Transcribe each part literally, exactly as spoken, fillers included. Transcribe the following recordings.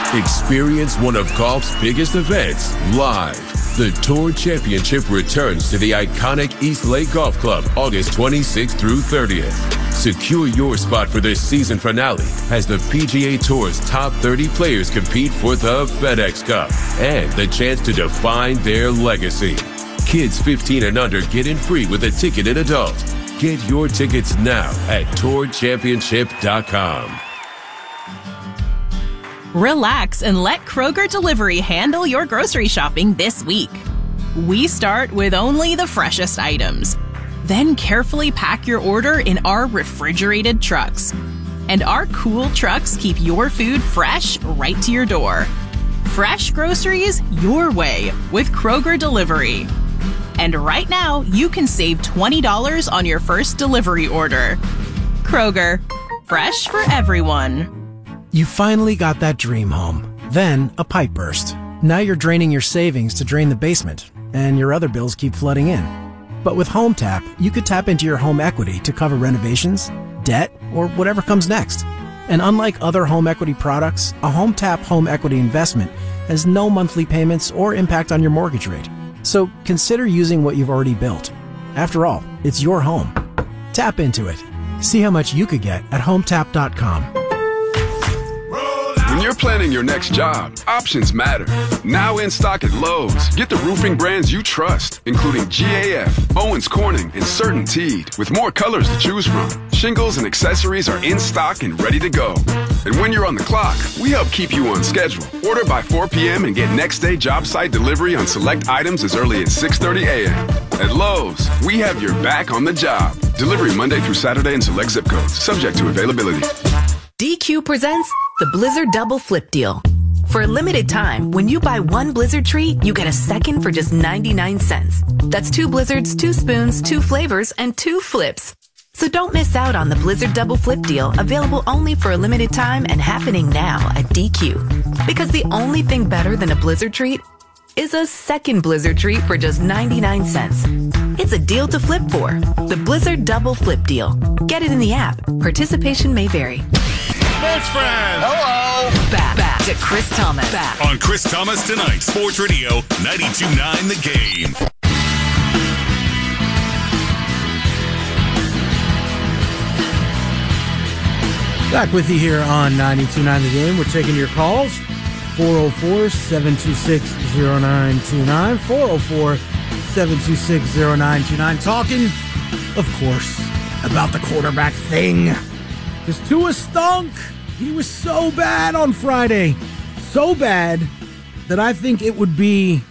Experience one of golf's biggest events live. The Tour Championship returns to the iconic East Lake Golf Club August twenty-sixth through thirtieth. Secure your spot for this season finale as the P G A Tour's top thirty players compete for the FedEx Cup and the chance to define their legacy. Kids fifteen and under get in free with a ticketed adult. Get your tickets now at tour championship dot com. Relax and let Kroger Delivery handle your grocery shopping this week. We start with only the freshest items. Then carefully pack your order in our refrigerated trucks. And our cool trucks keep your food fresh right to your door. Fresh groceries your way with Kroger Delivery. And right now, you can save twenty dollars on your first delivery order. Kroger, fresh for everyone. You finally got that dream home. Then a pipe burst. Now you're draining your savings to drain the basement, and your other bills keep flooding in. But with HomeTap, you could tap into your home equity to cover renovations, debt, or whatever comes next. And unlike other home equity products, a HomeTap home equity investment has no monthly payments or impact on your mortgage rate. So consider using what you've already built. After all, it's your home. Tap into it. See how much you could get at home tap dot com. When you're planning your next job, options matter. Now in stock at Lowe's, get the roofing brands you trust, including G A F, Owens Corning, and CertainTeed, with more colors to choose from. Shingles and accessories are in stock and ready to go. And when you're on the clock, we help keep you on schedule. Order by four p.m. and get next day job site delivery on select items as early as six thirty a.m. At Lowe's, we have your back on the job. Delivery Monday through Saturday in select zip codes, subject to availability. D Q presents the Blizzard Double Flip Deal. For a limited time, when you buy one Blizzard treat, you get a second for just ninety-nine cents. That's two Blizzards, two spoons, two flavors, and two flips. So don't miss out on the Blizzard Double Flip Deal, available only for a limited time and happening now at D Q. Because the only thing better than a Blizzard treat is a second Blizzard treat for just ninety-nine cents. It's a deal to flip for. The Blizzard Double Flip Deal. Get it in the app. Participation may vary. Sports friends. Hello. Back, back to Chris Thomas. Back. On Chris Thomas Tonight, Sports Radio ninety-two point nine The Game. Back with you here on ninety-two point nine The Game. We're taking your calls. four oh four, seven two six, oh nine two nine. four oh four, seven two six, oh nine two nine. Talking, of course, about the quarterback thing. Because Tua stunk. He was so bad on Friday. So bad that I think it would be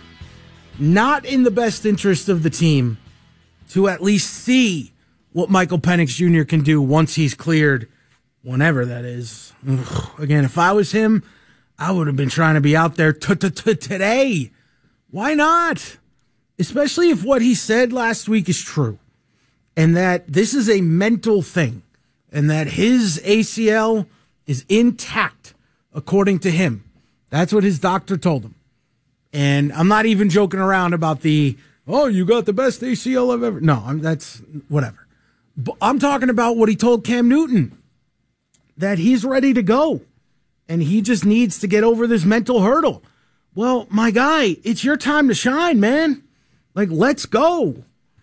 not in the best interest of the team to at least see what Michael Penix Junior can do once he's cleared, whenever that is. Ugh. Again, if I was him, I would have been trying to be out there today. Why not? Especially if what he said last week is true. And that this is a mental thing. And that his A C L is intact, according to him. That's what his doctor told him. And I'm not even joking around about the, oh, you got the best A C L I've ever. No, I'm, that's whatever. But I'm talking about what he told Cam Newton. That he's ready to go. And he just needs to get over this mental hurdle. Well, my guy, it's your time to shine, man. Like, let's go.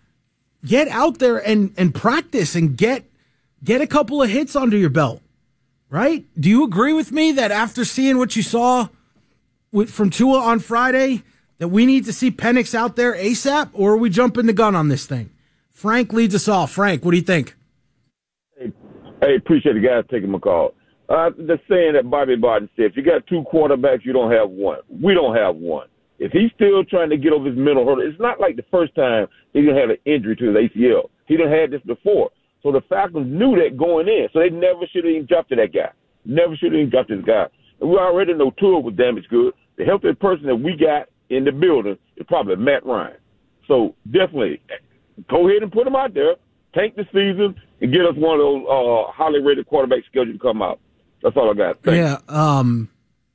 Get out there and, and practice and get get a couple of hits under your belt, right? Do you agree with me that after seeing what you saw with, from Tua on Friday, that we need to see Penix out there ASAP, or are we jumping the gun on this thing? Frank leads us off. Frank, what do you think? Hey, hey appreciate the guys taking my call. Uh, the saying that Bobby Barton said, if you got two quarterbacks, you don't have one. We don't have one. If he's still trying to get over his mental hurdle, it's not like the first time he didn't have an injury to his A C L. He didn't have this before. So the Falcons knew that going in. So they never should have even drafted that guy. Never should have even drafted this guy. And we already know Tua was damaged good. The healthiest person that we got in the building is probably Matt Ryan. So definitely go ahead and put him out there, tank the season, and get us one of those uh, highly rated quarterbacks scheduled to come out. That's all I got. Thanks. Yeah. Um,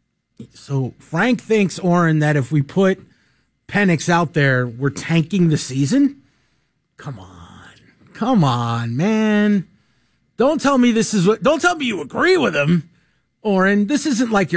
so Frank thinks, Oren, that if we put Penix out there, we're tanking the season? Come on. Come on, man. Don't tell me this is what, don't tell me you agree with him, Oren. This isn't like your